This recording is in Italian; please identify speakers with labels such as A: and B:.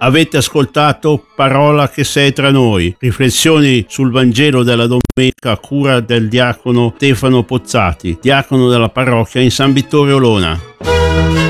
A: Avete ascoltato Parola che sei tra noi, riflessioni sul Vangelo della domenica a cura del diacono Stefano Pozzati, diacono della parrocchia in San Vittorio Olona.